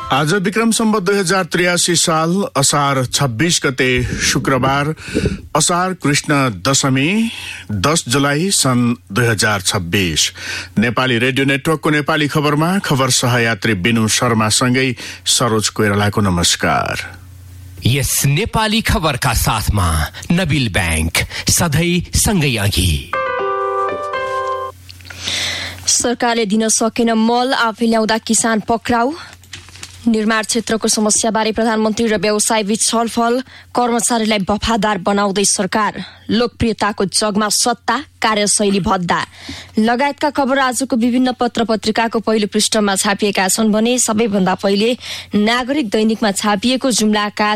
आज विक्रम सम्वत 2083 साल असार 26 गते शुक्रबार असार कृष्ण दशमी 10 जुलाई सन् 2026 नेपाली रेडियो नेटवर्कको नेपाली खबरमा खबर सहयात्री बिनु शर्मासँगै सरोज कोइरालाको नमस्कार। यस नेपाली खबरका साथमा नबिल बैंक सधैँ सँगै अघि। सरकारले दिन सकेन मल आफै ल्याउँदा किसान पक्राउ। निर्माण क्षेत्रको समस्याबारे प्रधानमन्त्री र व्यवसायबीच छलफल। कर्मचारीलाई वफादार बनाउँदै सरकार। लोकप्रियताको जगमा सत्ता, कार्यशैली भद्दा लगायतका खबर आजको विभिन्न पत्र पत्रिकाको पहिलो पृष्ठमा छापिएका छन् भने सबैभन्दा पहिले नागरिक दैनिकमा छापिएको जुम्लाका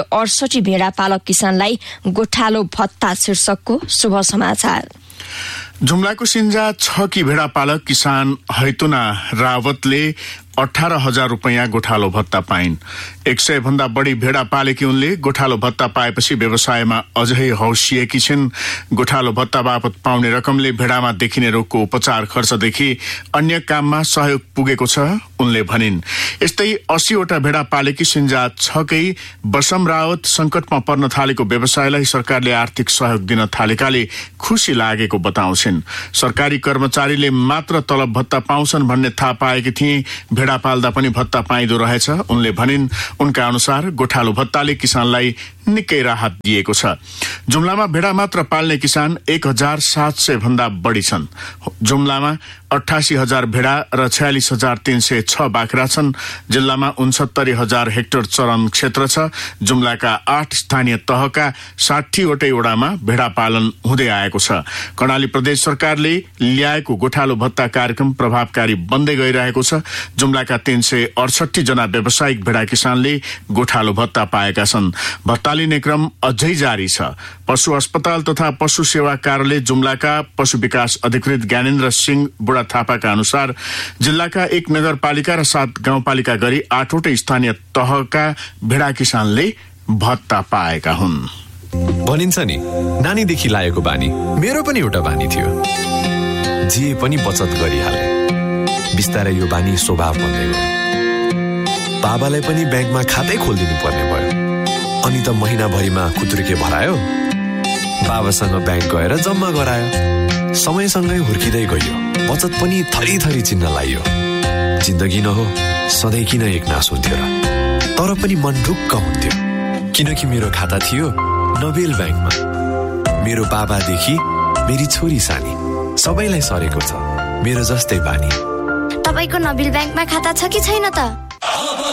368 भेडा पालक किसानलाई गोठालो भत्ता शीर्षकको शुभ समाचार। जुम्लाको सिन्जा 6 की भेडा पालक किसान हैतुना रावतले 18,000 रुपैयाँ गोठालो भत्ता पाइन्। 100 भन्दा बढी भेडा पालेकी उनले गोठालो भत्ता पाएपछि व्यवसायमा अझै हौसिएकी छिन्। गोठालो भत्ता बापत पाउने रकमले भेडामा देखिने रोगको उपचार खर्चदेखि अन्य काममा सहयोग पुगेको छ उनले भनिन्। यस्तै 80 वटा भेडा पालेकी सिन्जा 6 कै बसम रावत संकटमा पर्न थालेको व्यवसायलाई सरकारले आर्थिक सहयोग दिन थालेकाले खुशी लागेको बताउँछिन्। सरकारी कर्मचारीले मात्र तलब भत्ता पाउँछन् भन्ने थाहा पाएकी थिए, भेडा पाल्दा पनि भत्ता पाइँदो रहेछ उनले भनिन्। उनका अनुसार गोठालो भत्ताले किसानलाई निकै राहत दिएको छ। जुम्लामा भेडा मात्र पाल्ने किसान 1,700 भन्दा बढी छन्। जुम्लामा 88,000 भेडा र 46,306 बाख्रा छन्। जिल्लामा 69,000 हेक्टर चरन क्षेत्र छ। जुम्लाका 8 स्थानीय तहका 60 वटै वडामा भेडा पालन हुँदै आएको छ। कर्णाली प्रदेश सरकारले ल्याएको गोठालो भत्ता कार्यक्रम प्रभावकारी बन्दै गइरहेको छ। जुम्लाका 368 जना व्यावसायिक भेडा किसानले गोठालो भत्ता पाएका छन्। भत्ता लिने क्रम अझै जारी छ। पशु अस्पताल तथा पशु सेवा कार्यालय जुम्लाका पशु विकास अधिकृत ज्ञानेन्द्र सिंह बुढा थापाका अनुसार जिल्लाका 1 नगरपालिका र 7 गाउँपालिका गरी 8 वटै स्थानीय तहका भेडा किसानले भत्ता पाएका हुन्। भनिन्छ नि, नानीदेखि लागेको बानी मेरो पनि एउटा बानी थियो। जे पनि बचत गरिहाले। बिस्तारै यो बानी स्वभाव बन्दै गयो। बाबालाई पनि ब्याङ्कमा खातै खोलिदिनु पर्ने भयो। अनि त महिनाभरिमा खुत्रुके भरायो। बाबासँग ब्याङ्क गएर जम्मा गरायो। समयसँगै हुर्किँदै गयो। बचत पनि थरी चिन्न लाग्यो। जिन्दगी न हो सधैँ किन एकनास हुन्थ्यो र? तर पनि मन ढुक्क हुन्थ्यो किनकि मेरो खाता थियो नबेल ब्याङ्कमा। मेरो बाबादेखि मेरी छोरी सानी सबैलाई सरेको छ मेरो जस्तै बानी। तपाईको नबेल ब्याङ्कमा खाता छ कि छैन त?